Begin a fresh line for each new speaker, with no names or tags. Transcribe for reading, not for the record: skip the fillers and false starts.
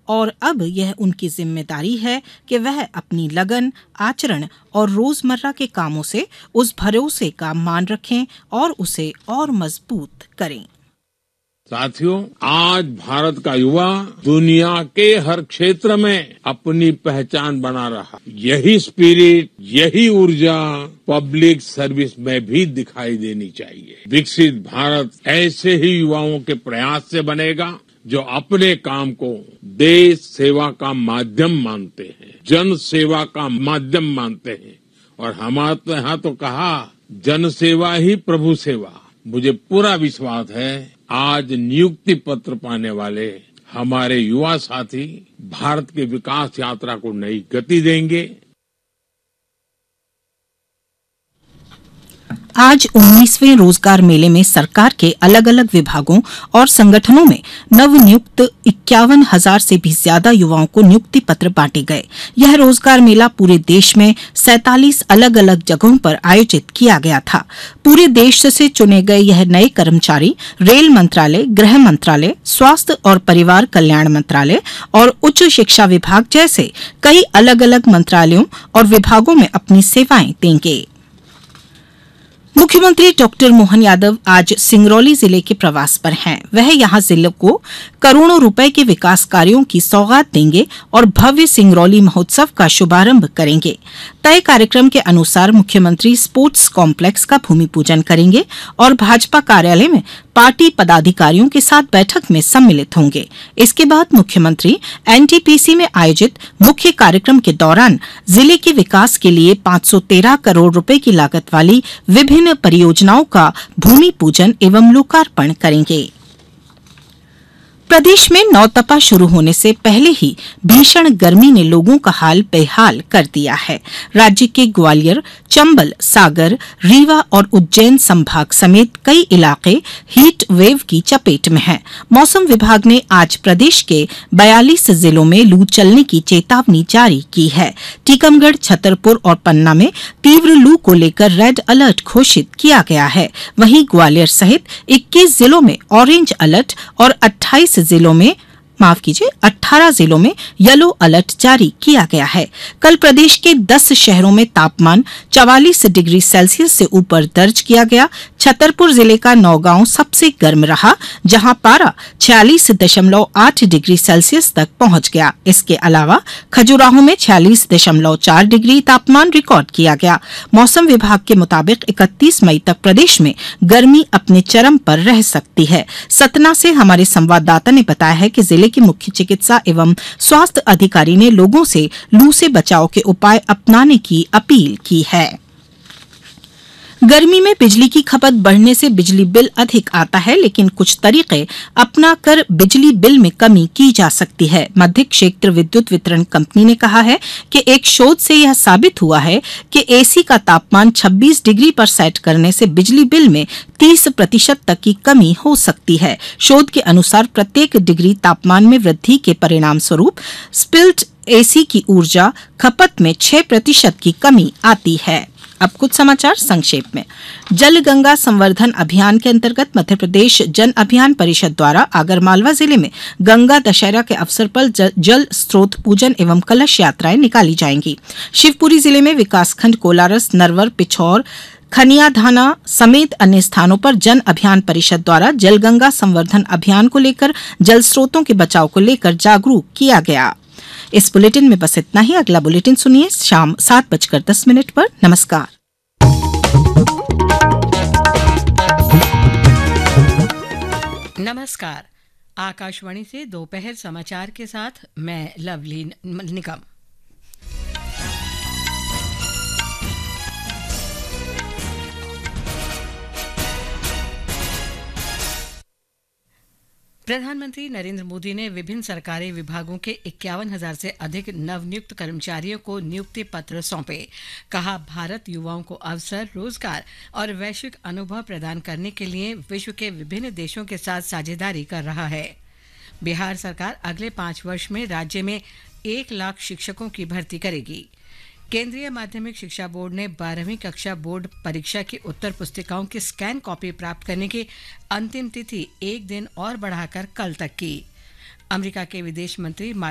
और अब यह उनकी जिम्मेदारी है कि वह अपनी लगन, आचरण और रोजमर्रा के कामों से उस भरोसे का मान रखें और उसे और मजबूत करें।
साथियों, आज भारत का युवा दुनिया के हर क्षेत्र में अपनी पहचान बना रहा। यही स्पिरिट, यही ऊर्जा पब्लिक सर्विस में भी दिखाई देनी चाहिए। विकसित भारत ऐसे ही युवाओं के प्रयास से बनेगा जो अपने काम को देश सेवा का माध्यम मानते हैं, जन सेवा का माध्यम मानते हैं। और हमारे यहाँ तो कहा, जन सेवा ही प्रभु सेवा। मुझे पूरा विश्वास है आज नियुक्ति पत्र पाने वाले हमारे युवा साथी भारत के विकास यात्रा को नई गति देंगे।
आज 19वें रोजगार मेले में सरकार के अलग अलग विभागों और संगठनों में नवनियुक्त 51,000 से भी ज्यादा युवाओं को नियुक्ति पत्र बांटे गए। यह रोजगार मेला पूरे देश में 47 अलग अलग जगहों पर आयोजित किया गया था। पूरे देश से चुने गए यह नए कर्मचारी रेल मंत्रालय, गृह मंत्रालय, स्वास्थ्य और परिवार कल्याण मंत्रालय और उच्च शिक्षा विभाग जैसे कई अलग अलग मंत्रालयों और विभागों में अपनी सेवाएं देंगे। मुख्यमंत्री डॉक्टर मोहन यादव आज सिंगरौली जिले के प्रवास पर हैं। वह यहां जिले को करोड़ों रुपए के विकास कार्यों की सौगात देंगे और भव्य सिंगरौली महोत्सव का शुभारंभ करेंगे। तय कार्यक्रम के अनुसार मुख्यमंत्री स्पोर्ट्स कॉम्प्लेक्स का भूमि पूजन करेंगे और भाजपा कार्यालय में पार्टी पदाधिकारियों के साथ बैठक में सम्मिलित होंगे। इसके बाद मुख्यमंत्री एनटीपीसी में आयोजित मुख्य कार्यक्रम के दौरान जिले के विकास के लिए 513 करोड़ रुपए की लागत वाली विभिन्न परियोजनाओं का भूमि पूजन एवं लोकार्पण करेंगे। प्रदेश में नौतपा शुरू होने से पहले ही भीषण गर्मी ने लोगों का हाल बेहाल कर दिया है। राज्य के ग्वालियर, चंबल, सागर, रीवा और उज्जैन संभाग समेत कई इलाके हीट वेव की चपेट में हैं। मौसम विभाग ने आज प्रदेश के 42 जिलों में लू चलने की चेतावनी जारी की है। टीकमगढ़, छतरपुर और पन्ना में तीव्र लू को लेकर रेड अलर्ट घोषित किया गया है। वहीं ग्वालियर सहित 21 जिलों में ऑरेंज अलर्ट और 18 जिलों में येलो अलर्ट जारी किया गया है। कल प्रदेश के 10 शहरों में तापमान 44 डिग्री सेल्सियस से ऊपर दर्ज किया गया। छतरपुर जिले का नौगांव सबसे गर्म रहा, जहां पारा 46.8 डिग्री सेल्सियस तक पहुंच गया। इसके अलावा खजुराहो में 46.4 डिग्री तापमान रिकॉर्ड किया गया। मौसम विभाग के मुताबिक 31 मई तक प्रदेश में गर्मी अपने चरम पर रह सकती है। सतना से हमारे संवाददाता ने बताया है कि जिले के मुख्य चिकित्सा एवं स्वास्थ्य अधिकारी ने लोगों से लू से बचाव के उपाय अपनाने की अपील की है। गर्मी में बिजली की खपत बढ़ने से बिजली बिल अधिक आता है, लेकिन कुछ तरीके अपना कर बिजली बिल में कमी की जा सकती है। मध्य क्षेत्र विद्युत वितरण कंपनी ने कहा है कि एक शोध से यह साबित हुआ है कि एसी का तापमान 26 डिग्री पर सेट करने से बिजली बिल में 30% तक की कमी हो सकती है। शोध के अनुसार प्रत्येक डिग्री तापमान में वृद्धि के परिणाम स्वरूप स्प्लिट एसी की ऊर्जा खपत में 6% की कमी आती है। अब कुछ समाचार संक्षेप में। जल गंगा संवर्धन अभियान के अंतर्गत मध्य प्रदेश जन अभियान परिषद द्वारा आगरमालवा जिले में गंगा दशहरा के अवसर पर जल स्रोत पूजन एवं कलश यात्राएं निकाली जाएंगी। शिवपुरी जिले में विकासखंड कोलारस, नरवर, पिछौर, खनियाधाना समेत अन्य स्थानों पर जन अभियान परिषद द्वारा जलगंगा संवर्धन अभियान को लेकर जल स्रोतों के बचाव को लेकर जागरूक किया गया। इस बुलेटिन में बस इतना ही। अगला बुलेटिन सुनिए शाम 7:10 पर। नमस्कार।
नमस्कार। आकाशवाणी से दोपहर समाचार के साथ मैं लवली निगम। प्रधानमंत्री नरेंद्र मोदी ने विभिन्न सरकारी विभागों के 51,000 से अधिक नवनियुक्त कर्मचारियों को नियुक्ति पत्र सौंपे। कहा, भारत युवाओं को अवसर, रोजगार और वैश्विक अनुभव प्रदान करने के लिए विश्व के विभिन्न देशों के साथ साझेदारी कर रहा है। बिहार सरकार अगले 5 वर्ष में राज्य में 1 लाख शिक्षकों की भर्ती करेगी। केंद्रीय माध्यमिक शिक्षा बोर्ड ने 12वीं कक्षा बोर्ड परीक्षा की उत्तर पुस्तिकाओं की स्कैन कॉपी प्राप्त करने की अंतिम तिथि 1 दिन और बढ़ाकर कल तक की। अमेरिका के विदेश मंत्री